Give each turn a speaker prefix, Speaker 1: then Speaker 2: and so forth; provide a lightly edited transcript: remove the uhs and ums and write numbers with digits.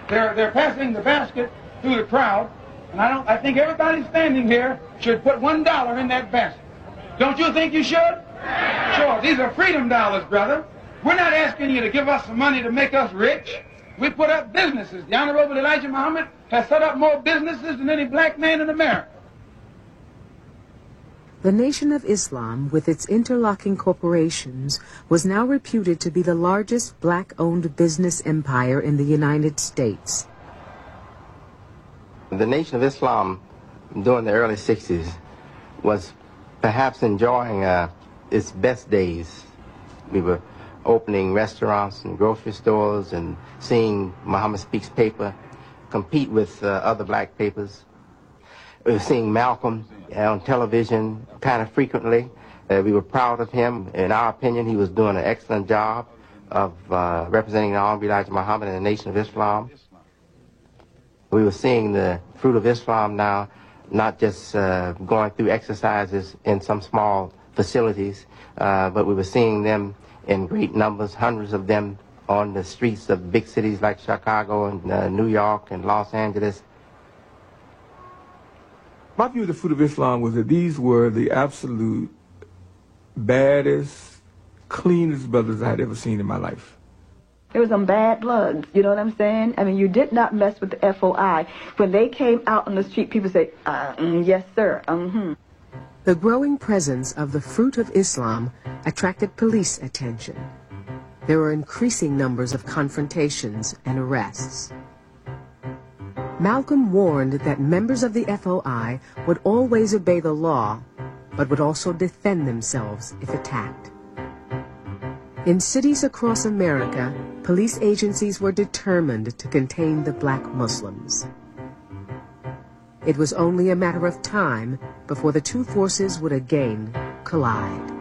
Speaker 1: They're passing the basket through the crowd, and I think everybody standing here should put $1 in that basket. Don't you think you should? Sure, these are freedom dollars, brother. We're not asking you to give us some money to make us rich. We put up businesses. The Honorable Elijah Muhammad has set up more businesses than any black man in America.
Speaker 2: The Nation of Islam, with its interlocking corporations, was now reputed to be the largest black-owned business empire in the United States.
Speaker 3: The Nation of Islam, during the early 60s, was perhaps enjoying its best days. We were opening restaurants and grocery stores and seeing Muhammad Speaks paper compete with other black papers. We were seeing Malcolm on television kind of frequently. We were proud of him. In our opinion, he was doing an excellent job of representing the Honorable Elijah Muhammad and the Nation of Islam. We were seeing the fruit of Islam now, not just going through exercises in some small facilities, but we were seeing them in great numbers, hundreds of them on the streets of big cities like Chicago and New York and Los Angeles.
Speaker 4: My view of the fruit of Islam was that these were the absolute baddest, cleanest brothers I had ever seen in my life.
Speaker 5: There was some bad bloods, you know what I'm saying? I mean, you did not mess with the FOI. When they came out on the street, people say, yes, sir,
Speaker 2: The growing presence of the fruit of Islam attracted police attention. There were increasing numbers of confrontations and arrests. Malcolm warned that members of the FOI would always obey the law, but would also defend themselves if attacked. In cities across America, police agencies were determined to contain the black Muslims. It was only a matter of time before the two forces would again collide.